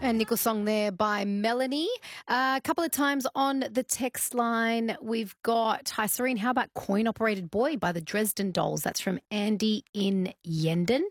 And Nickel song there by Melanie. A couple of times on the text line, we've got, hi Serene, how about Coin Operated Boy by the Dresden Dolls? That's from Andy in Yendon.